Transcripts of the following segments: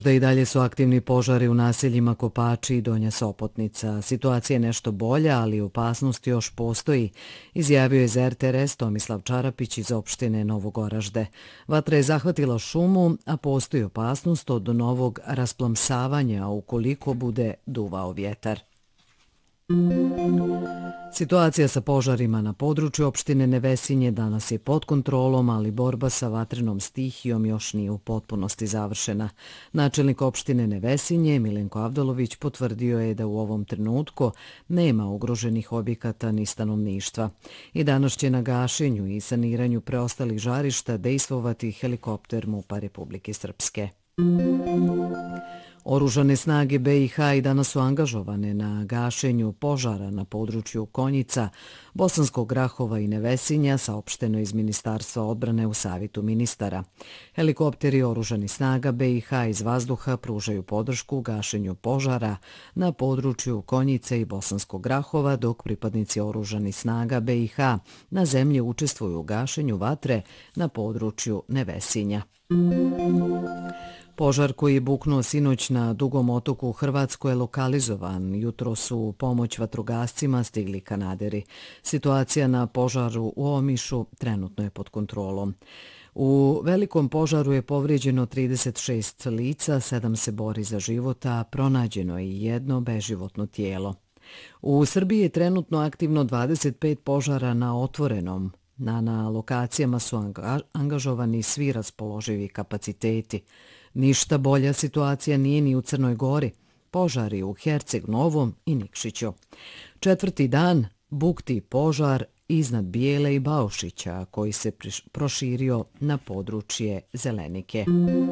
Da i dalje su aktivni požari u naseljima Kopači i Donja Sopotnica. Situacija je nešto bolja, ali opasnost još postoji, izjavio je za RTS Tomislav Čarapić iz opštine Novog Oražde. Vatra je zahvatila šumu, a postoji opasnost od novog rasplamsavanja ukoliko bude duvao vjetar. Situacija sa požarima na području opštine Nevesinje danas je pod kontrolom, ali borba sa vatrenom stihijom još nije u potpunosti završena. Načelnik opštine Nevesinje, Milenko Avdalović, potvrdio je da u ovom trenutku nema ugroženih objekata ni stanovništva. I danas će na gašenju i saniranju preostalih žarišta dejstvovati helikopter MUP-a Republike Srpske. Oružane snage BiH i danas su angažovane na gašenju požara na području Konjica, Bosanskog Grahova i Nevesinja, saopšteno iz Ministarstva odbrane u Savjetu ministara. Helikopteri oružanih snaga BiH iz vazduha pružaju podršku u gašenju požara na području Konjice i Bosanskog Grahova, dok pripadnici oružanih snaga BiH na zemlji učestvuju u gašenju vatre na području Nevesinja. Požar koji je buknuo sinoć na Dugom otoku u Hrvatskoj je lokalizovan. Jutro su u pomoć vatrogascima stigli kanaderi. Situacija na požaru u Omišu trenutno je pod kontrolom. U velikom požaru je povrijeđeno 36 lica, 7 se bori za život, a pronađeno je i jedno beživotno tijelo. U Srbiji je trenutno aktivno 25 požara na otvorenom. Na lokacijama su angažovani svi raspoloživi kapaciteti. Ništa bolja situacija nije ni u Crnoj Gori, požari u Herceg Novom i Nikšiću. Četvrti dan bukti požar iznad Bijele i Baušića koji se proširio na područje Zelenike.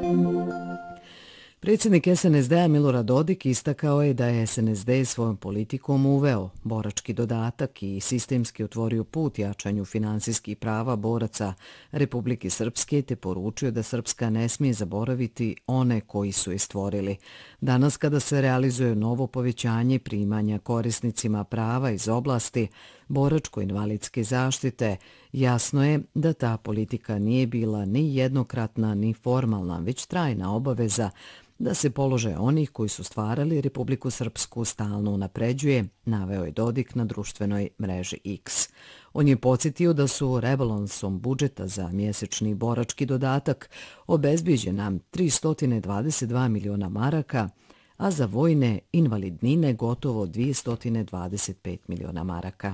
Predsjednik SNSD-a Milorad Dodik istakao je da je SNSD svojom politikom uveo borački dodatak i sistemski otvorio put jačanju finansijskih prava boraca Republike Srpske, te poručio da Srpska ne smije zaboraviti one koji su je stvorili. Danas, kada se realizuje novo povećanje primanja korisnicima prava iz oblasti boračko-invalidske zaštite, jasno je da ta politika nije bila ni jednokratna ni formalna, već trajna obaveza da se položaj onih koji su stvarali Republiku Srpsku stalno unapređuje, naveo je Dodik na društvenoj mreži X. On je podsjetio da su rebalansom budžeta za mjesečni borački dodatak obezbijeđena 322 miliona maraka, a za vojne invalidnine gotovo 225 miliona maraka.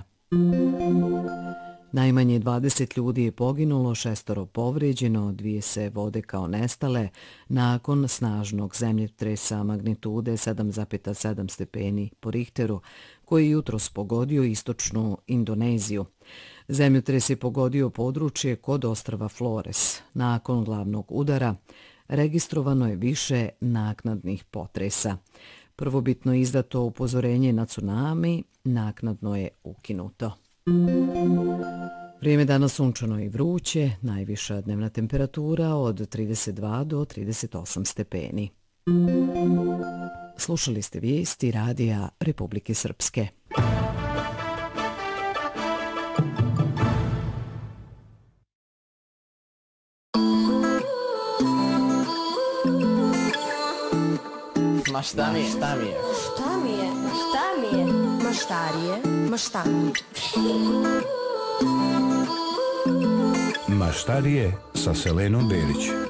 Najmanje 20 ljudi je poginulo, 6 povrijeđeno, 2 se vode kao nestale nakon snažnog zemljotresa magnitude 7,7 stepeni po Richteru, koji je jutros pogodio istočnu Indoneziju. Zemljotres je pogodio područje kod ostrva Flores. Nakon glavnog udara registrovano je više naknadnih potresa. Prvobitno izdato upozorenje na tsunami naknadno je ukinuto. Vrijeme danas sunčano i vruće, najviša dnevna temperatura od 32 do 38 stepeni. Slušali ste vijesti Radija Republike Srpske. Ma šta mi je? Šta mi je? Šta mi je? Šta mi je? Ma štarije? Ma šta mi je? Maštarije sa Selenom Berić.